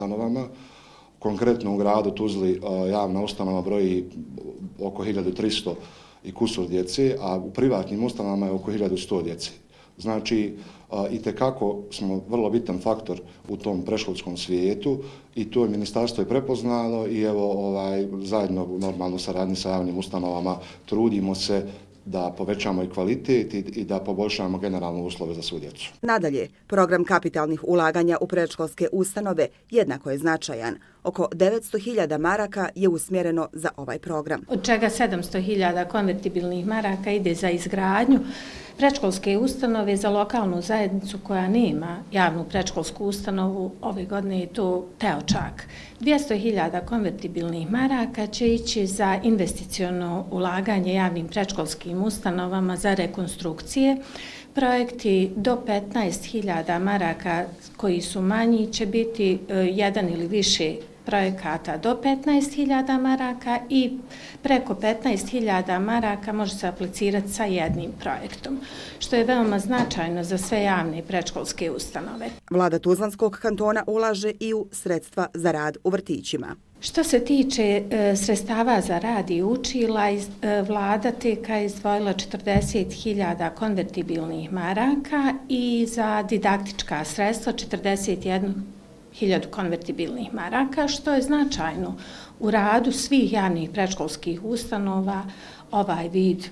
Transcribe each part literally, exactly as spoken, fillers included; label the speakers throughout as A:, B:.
A: ustanovama. Konkretno u gradu Tuzli javna ustanova broji oko hiljadu tristo i kusur djece, a u privatnim ustanovama je oko hiljadu sto djece. Znači, itekako smo vrlo bitan faktor u tom predškolskom svijetu i to je ministarstvo je prepoznalo i evo ovaj, zajedno u normalno saradnji sa javnim ustanovama trudimo se da povećamo i kvalitet i da poboljšamo generalno uslove za svu djecu.
B: Nadalje, program kapitalnih ulaganja u predškolske ustanove jednako je značajan. Oko devetsto hiljada maraka je usmjereno za ovaj program.
C: Od čega sedamsto hiljada konvertibilnih maraka ide za izgradnju predškolske ustanove za lokalnu zajednicu koja nema javnu predškolsku ustanovu. Ove godine je to Teočak. dvjesto hiljada konvertibilnih maraka će ići za investiciono ulaganje javnim predškolskim ustanovama za rekonstrukcije. Projekti do petnaest hiljada maraka koji su manji će biti jedan ili više projekata do petnaest hiljada maraka i preko petnaest hiljada maraka može se aplicirati sa jednim projektom, što je veoma značajno za sve javne i predškolske ustanove.
B: Vlada Tuzlanskog kantona ulaže i u sredstva za rad u vrtićima.
C: Što se tiče e, sredstava za rad i učila, iz, e, vlada T K je izdvojila četrdeset hiljada konvertibilnih maraka i za didaktička sredstva četrdeset jednu hiljadu konvertibilnih maraka, što je značajno u radu svih javnih predškolskih ustanova ovaj vid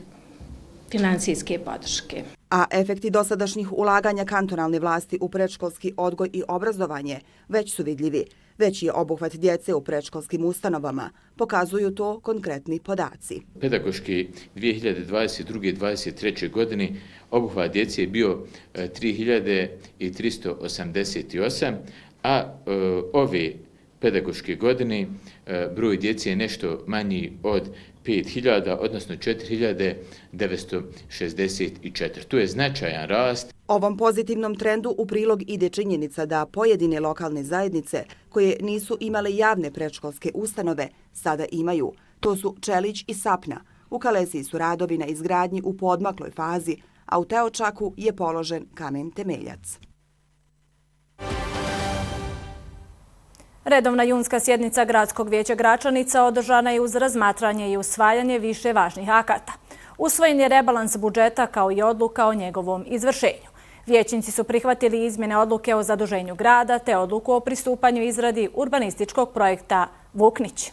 C: financijske podrške.
B: A efekti dosadašnjih ulaganja kantonalne vlasti u predškolski odgoj i obrazovanje već su vidljivi. Veći je obuhvat djece u predškolskim ustanovama, pokazuju to konkretni podaci.
D: Pedagoški dvije hiljade dvadeset druge dvadeset treće godine obuhvat djece je bio tri hiljade tristo osamdeset osam, a e, ove pedagoške godine e, broj djece je nešto manji od pet hiljada, odnosno četiri hiljade devetsto šezdeset četiri. Tu je značajan rast.
B: Ovom pozitivnom trendu u prilog ide činjenica da pojedine lokalne zajednice koje nisu imale javne predškolske ustanove sada imaju. To su Čelić i Sapna. U Kalesiji su radovi na izgradnji u poodmakloj fazi, a u Teočaku je položen kamen temeljac.
E: Redovna junska sjednica Gradskog vijeća Gračanica održana je uz razmatranje i usvajanje više važnih akata. Usvojen je rebalans budžeta kao i odluka o njegovom izvršenju. Vijećnici su prihvatili izmjene odluke o zaduženju grada te odluku o pristupanju izradi urbanističkog projekta Vuknić.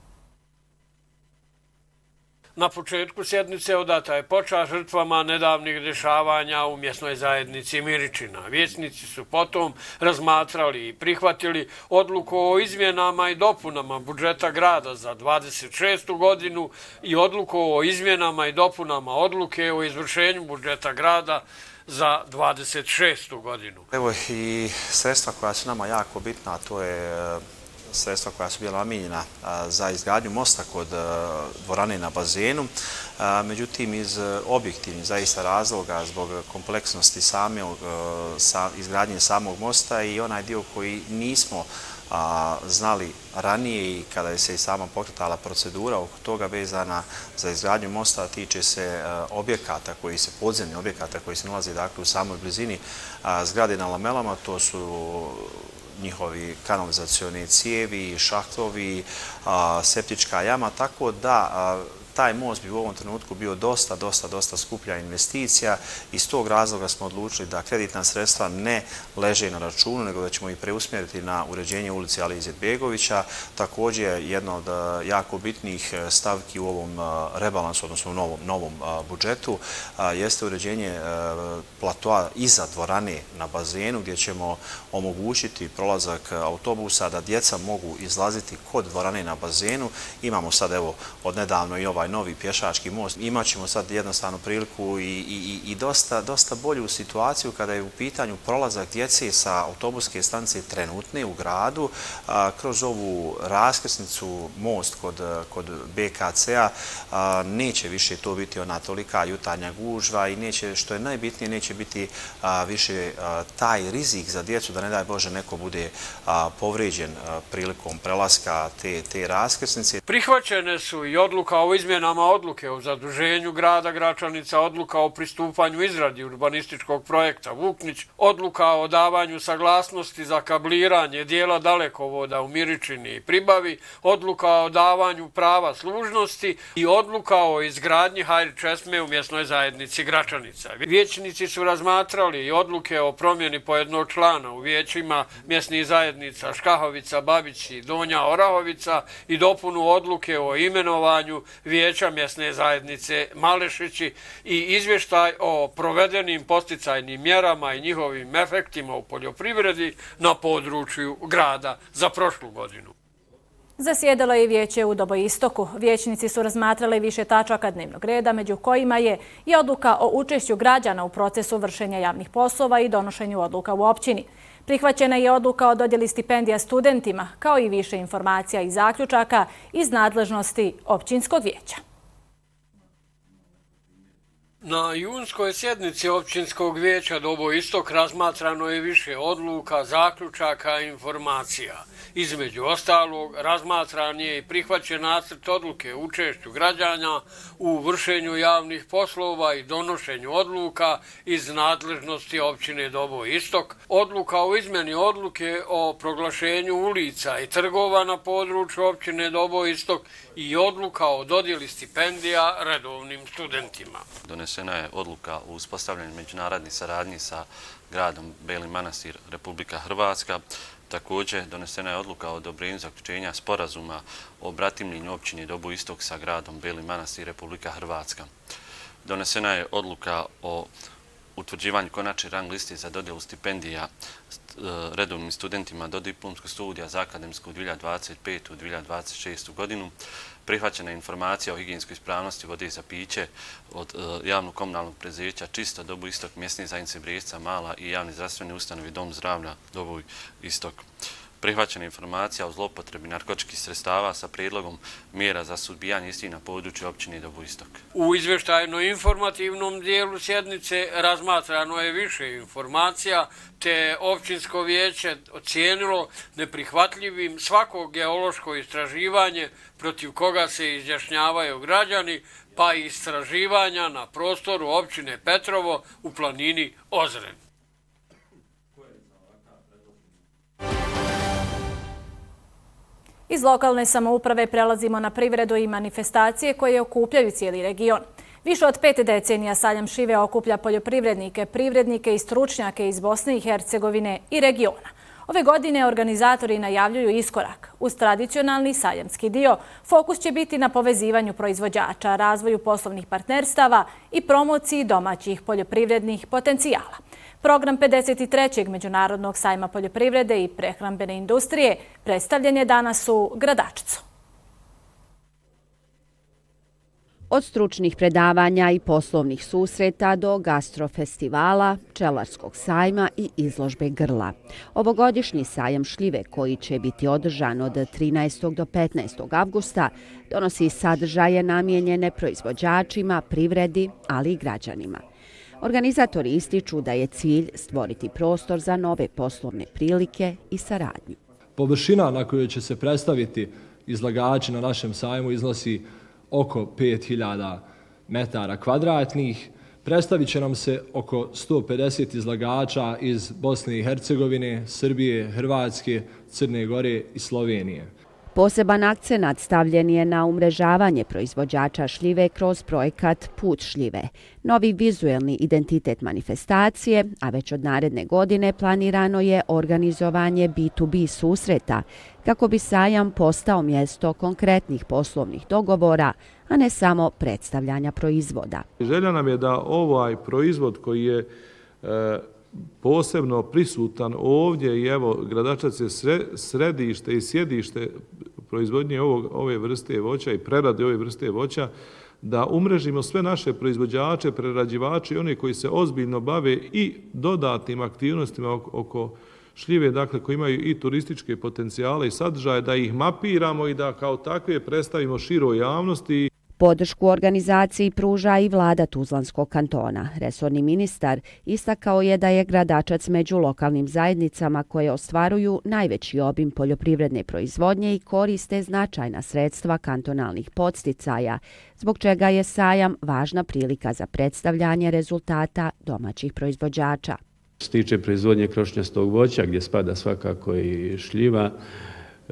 F: Na početku sjednice odata je počast žrtvama nedavnih dešavanja u mjesnoj zajednici Miričina. Vijećnici su potom razmatrali i prihvatili odluku o izmjenama i dopunama budžeta grada za dvadeset šestu godinu i odluku o izmjenama i dopunama odluke o izvršenju budžeta grada za dvadeset šestu godinu.
G: Evo i sredstva koja su nama jako bitna, to je sredstva koja su bila namijenjena za izgradnju mosta kod dvorane na bazenu. Međutim, iz objektivnih zaista razloga zbog kompleksnosti samog, izgradnje samog mosta i onaj dio koji nismo znali ranije i kada je se i sama pokretala procedura oko toga vezana za izgradnju mosta, tiče se objekata koji se, podzemni objekata koji se nalazi dakle u samoj blizini zgrade na Lamelama, to su njihovi kanalizacioni cijevi, šahtovi, septička jama, tako da taj most bi u ovom trenutku bio dosta, dosta, dosta skuplja investicija. Iz tog razloga smo odlučili da kreditna sredstva ne leže na računu, nego da ćemo ih preusmjeriti na uređenje ulice Alije Izetbegovića. Također, jedna od jako bitnih stavki u ovom rebalansu, odnosno u novom, novom budžetu, jeste uređenje platoa iza dvorane na bazenu, gdje ćemo omogućiti prolazak autobusa da djeca mogu izlaziti kod dvorane na bazenu. Imamo sad, evo, odnedavno i ovaj novi pješački most. Imaćemo sad jednostavnu priliku i, i, i dosta, dosta bolju situaciju kada je u pitanju prolazak djece sa autobuske stanice trenutne u gradu a, kroz ovu raskrsnicu, most kod, kod B K C-a. Neće više to biti ona tolika jutarnja gužva i neće, što je najbitnije, neće biti a, više a, taj rizik za djecu da ne daj Bože neko bude a, povrijeđen a, prilikom prelaska te, te raskrsnice.
F: Prihvaćene su i odluka o izmjeni izmjenama odluke o zaduženju grada Gračanica, odluka o pristupanju izradi urbanističkog projekta Vuknić, odluka o davanju saglasnosti za kabliranje dijela dalekovoda u Miričini i Pribavi, odluka o davanju prava služnosti i odluka o izgradnji hajr česme u mjesnoj zajednici Gračanica. Vijećnici su razmatrali i odluke o promjeni po jednog člana u vijećima mjesnih zajednica Škahovica, Babić i Donja Orahovica i dopunu odluke o imenovanju vijeća mjesne zajednice Malešići i izvještaj o provedenim posticajnim mjerama i njihovim efektima u poljoprivredi na području grada za prošlu godinu.
E: Zasjedalo je i vijeće u Doboistoku. Vijećnici su razmatrali više tačaka dnevnog reda, među kojima je i odluka o učešću građana u procesu vršenja javnih poslova i donošenju odluka u općini. Prihvaćena je odluka o dodjeli stipendija studentima, kao i više informacija i zaključaka iz nadležnosti općinskog vijeća.
F: Na junskoj sjednici općinskog vijeća Doboistok razmatrano je više odluka, zaključaka i informacija. Između ostalog, razmatran je i prihvaćen nacrt odluke o učešću građana u vršenju javnih poslova i donošenju odluka iz nadležnosti općine Doboistok, odluka o izmjeni odluke o proglašenju ulica i trgova na području općine Doboistok i odluka o dodjeli stipendija redovnim studentima.
H: Donesena je odluka o uspostavljanju međunarodne saradnje sa gradom Beli Manastir, Republika Hrvatska. Također donesena je odluka o odobrenju zaključenja sporazuma o bratimljenju općine Doboistok sa gradom Beli Manastir, Republika Hrvatska. Donesena je odluka o utvrđivanju konačne rang liste za dodjelu stipendija redovnim studentima do diplomskog studija za akademsku dvije hiljade dvadeset petu do dvije hiljade dvadeset šestu godinu. Prihvaćena je informacija o higijenskoj ispravnosti vode za piće od javnog komunalnog preduzeća Čisto Doboistok, mjesne zajednice Brijeca Mala i javne zdravstvene ustanove Dom zdravlja Doboistok. Prihvaćena je informacija o zloupotrebi narkotičkih sredstava sa prijedlogom mjera za suzbijanje istih na području općine Doboistok.
F: U izvještajno-informativnom dijelu sjednice razmatrano je više informacija, te općinsko vijeće ocijenilo neprihvatljivim svako geološko istraživanje protiv koga se izjašnjavaju građani, pa i istraživanja na prostoru općine Petrovo u planini Ozren.
E: Iz lokalne samouprave prelazimo na privredu i manifestacije koje okupljaju cijeli region. Više od pet decenija Sajam šljive okuplja poljoprivrednike, privrednike i stručnjake iz Bosne i Hercegovine i regiona. Ove godine organizatori najavljuju iskorak. Uz tradicionalni sajamski dio, fokus će biti na povezivanju proizvođača, razvoju poslovnih partnerstava i promociji domaćih poljoprivrednih potencijala. Program pedeset trećeg Međunarodnog sajma poljoprivrede i prehrambene industrije predstavljen je danas u Gradačcu.
I: Od stručnih predavanja i poslovnih susreta do gastrofestivala, pčelarskog sajma i izložbe grla. Ovogodišnji sajam šljive, koji će biti održan od trinaestog do petnaestog avgusta, donosi sadržaje namijenjene proizvođačima, privredi, ali i građanima. Organizatori ističu da je cilj stvoriti prostor za nove poslovne prilike i saradnju.
J: Površina na kojoj će se predstaviti izlagači na našem sajmu iznosi oko pet hiljada metara kvadratnih. Predstavit će nam se oko sto pedeset izlagača iz Bosne i Hercegovine, Srbije, Hrvatske, Crne Gore i Slovenije.
I: Poseban akcenat stavljen je na umrežavanje proizvođača šljive kroz projekat Put šljive, novi vizuelni identitet manifestacije, a već od naredne godine planirano je organizovanje B to B susreta, kako bi sajam postao mjesto konkretnih poslovnih dogovora, a ne samo predstavljanja proizvoda.
K: Želja nam je da ovaj proizvod koji je e, posebno prisutan ovdje i evo Gradačac je središte i sjedište proizvodnje ovog, ove vrste voća i prerade ove vrste voća, da umrežimo sve naše proizvođače, prerađivače i one koji se ozbiljno bave i dodatnim aktivnostima oko šljive, dakle koji imaju i turističke potencijale i sadržaje, da ih mapiramo i da kao takve predstavimo široj javnosti.
I: Podršku organizaciji pruža i vlada Tuzlanskog kantona. Resorni ministar istakao je da je Gradačac među lokalnim zajednicama koje ostvaruju najveći obim poljoprivredne proizvodnje i koriste značajna sredstva kantonalnih podsticaja, zbog čega je sajam važna prilika za predstavljanje rezultata domaćih proizvođača.
L: Što se tiče proizvodnje krošnjastog voća, gdje spada svakako i šljiva,